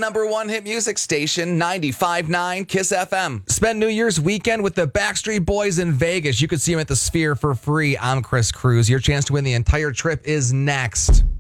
number one hit music station, 95.9 KISS FM. Spend New Year's weekend with the Backstreet Boys in Vegas. You could see them at the Sphere for free. I'm Chris Cruz. Your chance to win the entire trip is next.